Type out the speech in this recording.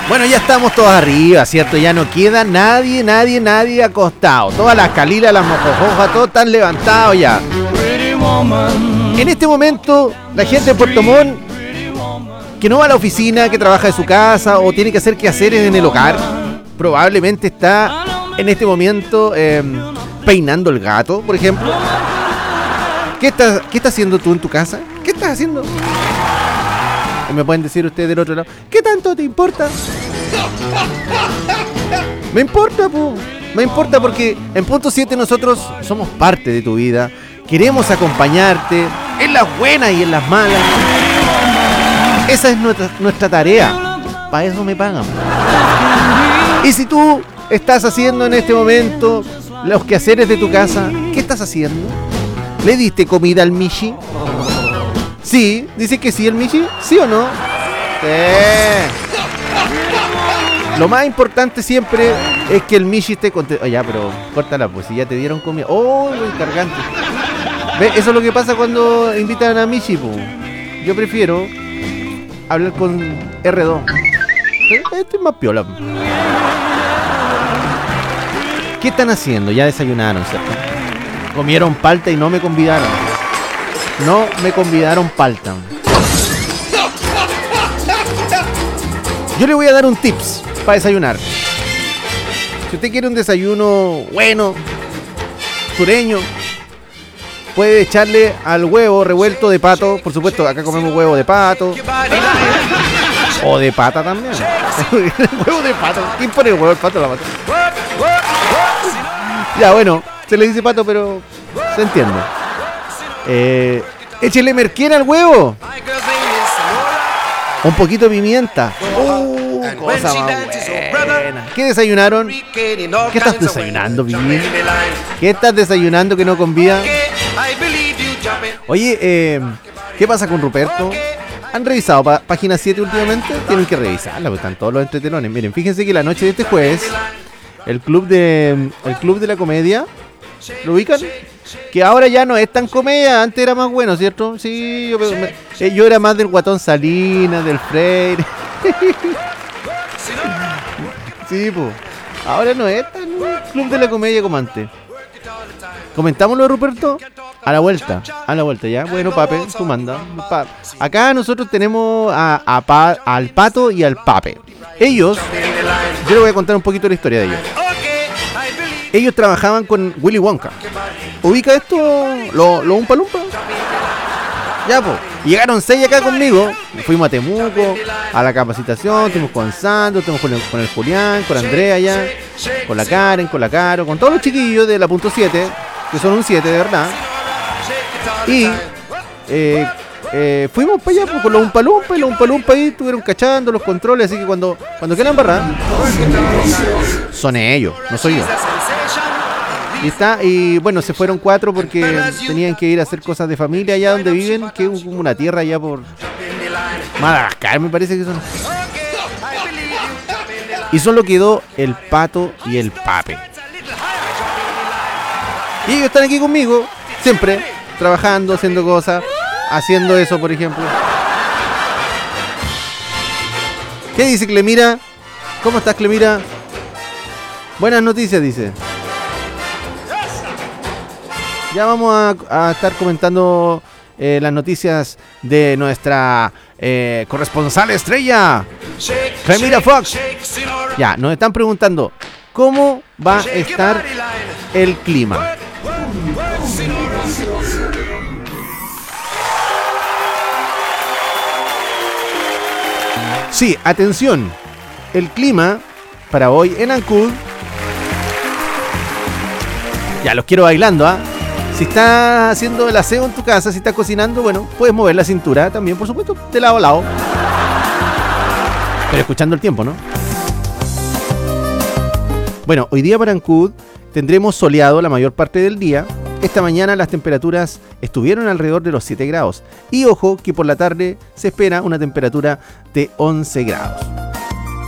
Bueno, ya estamos todos arriba, ¿cierto? Ya no queda nadie acostado. Todas las calilas, las mojojojas, todos están levantados ya. En este momento, la gente de Puerto Montt, que no va a la oficina, que trabaja de su casa o tiene que hacer quehaceres en el hogar, probablemente está en este momento peinando el gato, por ejemplo. ¿Qué estás haciendo tú en tu casa? ¿Qué estás haciendo? Me pueden decir ustedes del otro lado, ¿qué tanto te importa? Me importa, po. Me importa porque en Punto 7 nosotros somos parte de tu vida. Queremos acompañarte en las buenas y en las malas. Esa es nuestra tarea. Para eso me pagan. Y si tú estás haciendo en este momento los quehaceres de tu casa, ¿qué estás haciendo? ¿Le diste comida al Michi? Sí, dice que sí el Michi, ¿sí o no? Sí. Lo más importante siempre es que el Michi esté contento. Oh, ya, pero córtala, pues si ya te dieron comida. Oh, lo encargante. ¿Ve? Eso es lo que pasa cuando invitan a Michi, pues. Yo prefiero hablar con R2. Este es más piola. ¿Qué están haciendo? Ya desayunaron, ¿cierto? Comieron palta y no me convidaron. No me convidaron palta. Yo le voy a dar un tips para desayunar. Si usted quiere un desayuno bueno, sureño, puede echarle al huevo revuelto de pato. Por supuesto, acá comemos huevo de pato. O de pata también. Huevo de pato. ¿Quién pone el huevo de pato a la pata? Ya, bueno, se le dice pato, pero se entiende. Échele merquera al huevo. Un poquito de pimienta. Cosa más buena. ¿Qué desayunaron? ¿Qué estás desayunando, Vivi? ¿Qué estás desayunando que no convida? Oye, ¿qué pasa con Ruperto? ¿Han revisado página 7 últimamente? Tienen que revisarla, porque están todos los entretelones. Miren, fíjense que la noche de este jueves, el club de la comedia, ¿lo ubican? Que ahora ya no es tan comedia, antes era más bueno, ¿cierto? Sí, yo era más del Guatón Salinas, del Freire. Sí, pues. Ahora no es tan club de la comedia como antes. ¿Comentámoslo, Ruperto? A la vuelta, ya. Bueno, Pape, tú manda. Acá nosotros tenemos al Pato y al Pape. Ellos, yo le voy a contar un poquito la historia de ellos. Ellos trabajaban con Willy Wonka. ¿Ubica esto? ¿Lo Umpa Lumpa? Ya, pues. Llegaron 6 acá conmigo. Fuimos a Temuco, a la capacitación. Estuvimos con Sandro, estuvimos con el Julián, con Andrea allá, con la Karen, con la Caro, con todos los chiquillos de la Punto 7, que son un 7 de verdad. Y fuimos para allá pues, con los Umpa Lumpa, y los Umpa Lumpa ahí estuvieron cachando los controles, así que cuando quieran embarrar, son ellos, no soy yo. Y bueno, se fueron 4 porque tenían que ir a hacer cosas de familia allá donde viven, que es como una tierra allá por Madagascar, me parece que son. Y solo quedó el Pato y el Pape. Y ellos están aquí conmigo, siempre, trabajando, haciendo cosas, haciendo eso, por ejemplo. ¿Qué dice Clemira? ¿Cómo estás, Clemira? Buenas noticias, dice. Ya vamos a estar comentando las noticias de nuestra corresponsal estrella, Clemira Fox. Ya, nos están preguntando cómo va a estar el clima. Sí, atención. El clima para hoy en Ancud. Ya los quiero bailando, ¿ah? Si estás haciendo el aseo en tu casa, si estás cocinando, bueno, puedes mover la cintura también, por supuesto, de lado a lado. Pero escuchando el tiempo, ¿no? Bueno, hoy día para Ancud tendremos soleado la mayor parte del día. Esta mañana las temperaturas estuvieron alrededor de los 7 grados. Y ojo que por la tarde se espera una temperatura de 11 grados.